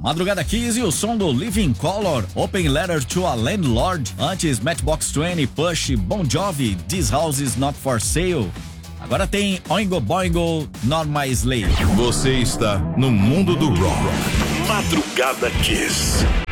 Madrugada Kiss e o som do Living Color, Open Letter to a Landlord, antes Matchbox 20, Push, Bon Jovi, This House is Not For Sale. Agora tem Oingo Boingo, Not My Slave. Você está no mundo do rock. Madrugada Kiss.